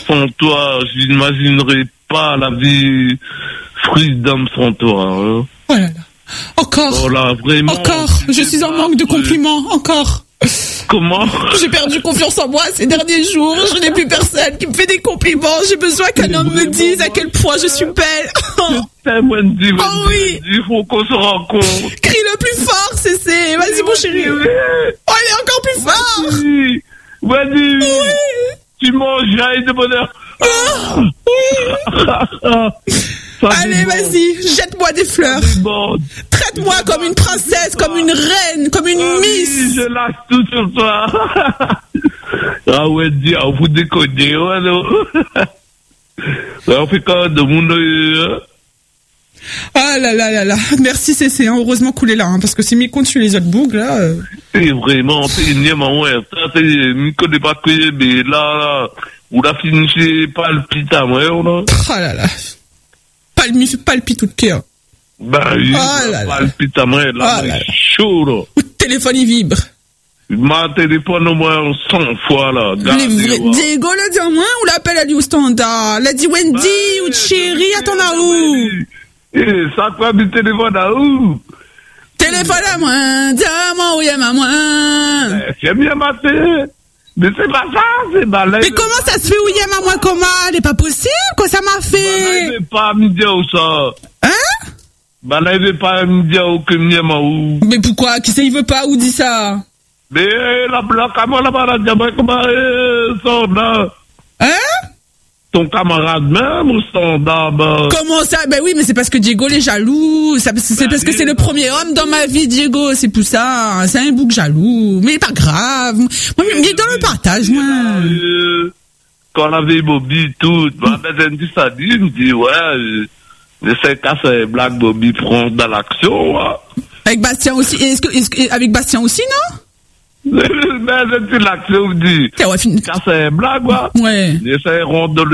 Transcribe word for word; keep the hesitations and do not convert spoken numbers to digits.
sans toi, je n'imaginerai pas la vie Freedom sans toi. Hein. Oh là là. Encore. Oh là, vraiment. Encore. Je suis en manque de compliments. Encore. Comment? J'ai perdu confiance en moi ces derniers jours. Je n'ai plus personne qui me fait des compliments. J'ai besoin qu'un homme me dise à quel point je suis belle. Je t'aime, Wendy. Wendy. Oh oui. Il faut qu'on se rencontre. Crie le plus fort, Cécé. Vas-y, mon chéri. Oh, elle est encore plus fort. Wendy. Wendy. Oui. Tu m'enjailles de bonheur. Ah, oui. Allez, vas-y, jette-moi des fleurs. Traite-moi comme une princesse, comme une reine, comme une ah, miss. Oui, je lâche tout sur toi. Ah ouais, dis, on vous déconne, ouais, non. On fait quand même de mon œil. Ah là là là là. Merci Cécé, hein. Heureusement coulé là, hein, parce que c'est mis contre sur les autres boucles, là. Euh... Et vraiment, c'est une nième, ouais. Ça, c'est, je connais pas que, mais là, là, où la fini, palpite à moi, là. Ah là là. Palpite, palpite tout de cœur. Bah oui, oh là palpite à moi, là, oh là chaud, là. Ou le téléphone, il vibre. Ma téléphone au moins cent fois, là. Les vrais... Diego l'a dit en moins ou l'appel a dit au standard? L'a dit Wendy bah, ou Chérie, attends à où? Eh, ça quoi du téléphone à où? Téléphone à moi, dis-moi où y a ma moi. Eh, c'est bien maté. Mais c'est pas ça, c'est balai. Mais comment ça se fait où y a ma moi comment? C'est pas possible, quoi ça m'a fait? Balai pas à midi ou ça. Hein? Balai veut pas à midi ou que m'y ma où. Mais pourquoi? Qui ça il veut pas ou dit ça? Mais la la comment la balade comment son là? Hein? Ton camarade même ou son d'abord? Comment ça? Ben oui, mais c'est parce que Diego est jaloux. Ça, c'est ben parce que c'est le premier homme dans ma vie, Diego. C'est pour ça. C'est un bouc jaloux. Mais pas grave. Moi, il est dans le partage, moi. Euh, quand on avait Bobby, tout, ma mère dit ça, dit, il me dit, ouais, j'essaie de casser Black Bobby prend dans l'action, ouais. Avec Bastien aussi. Est-ce que, est-ce que, avec Bastien aussi, non? Mais c'est l'action, me dit. Tiens, ouais, fin... Casser Black, ouais. Ouais. J'essaie de rendre le